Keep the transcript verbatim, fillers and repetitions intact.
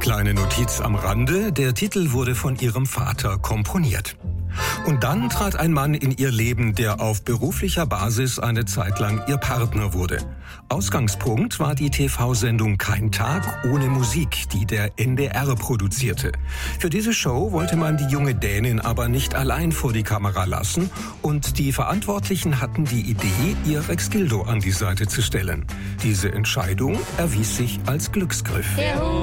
Kleine Notiz am Rande, der Titel wurde von ihrem Vater komponiert. Und dann trat ein Mann in ihr Leben, der auf beruflicher Basis eine Zeit lang ihr Partner wurde. Ausgangspunkt war die T V-Sendung Kein Tag ohne Musik, die der N D R produzierte. Für diese Show wollte man die junge Dänin aber nicht allein vor die Kamera lassen und die Verantwortlichen hatten die Idee, ihr Rexgildo an die Seite zu stellen. Diese Entscheidung erwies sich als Glücksgriff. Der